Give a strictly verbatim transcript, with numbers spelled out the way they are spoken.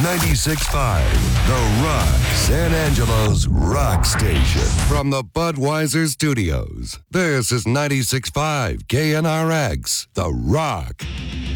ninety-six point five, The Rock, San Angelo's rock station. From the Budweiser Studios, this is ninety-six point five K N R X, The Rock.